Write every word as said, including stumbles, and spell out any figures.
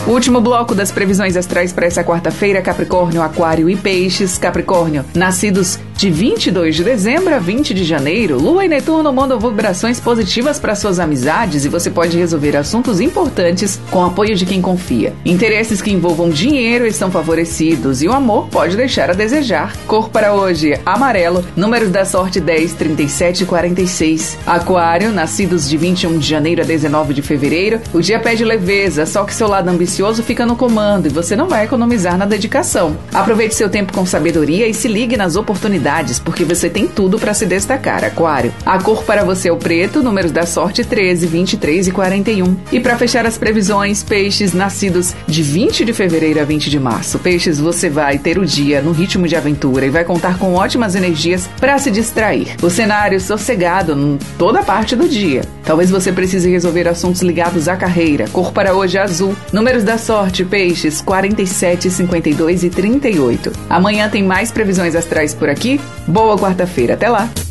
O último bloco das previsões astrais para essa quarta-feira, Capricórnio, Aquário e Peixes. Capricórnio, nascidos de vinte e dois de dezembro a vinte de janeiro, Lua e Netuno mandam vibrações positivas para suas amizades e você pode resolver assuntos importantes com o apoio de quem confia. Interesses que envolvam dinheiro estão favorecidos e o amor pode deixar a desejar. Cor para hoje, amarelo. Números da sorte dez, trinta e sete e quarenta e seis. Aquário, nascidos de vinte e um de janeiro a dezenove de fevereiro, o dia pede leveza, só que seu lado ambicioso fica no comando e você não vai economizar na dedicação. Aproveite seu tempo com sabedoria e se ligue nas oportunidades, porque você tem tudo para se destacar, Aquário. A cor para você é o preto, números da sorte treze, vinte e três e quarenta e um. E para fechar as previsões, Peixes, nascidos de vinte de fevereiro a vinte de março. Peixes, você vai ter o dia no ritmo de aventura e vai contar com ótimas energias para se distrair. O cenário sossegado em toda parte do dia. Talvez você precise resolver assuntos ligados à carreira. Cor para hoje é azul. Números da sorte, Peixes, quarenta e sete, cinquenta e dois e trinta e oito. Amanhã tem mais previsões astrais por aqui. Boa quarta-feira. Até lá!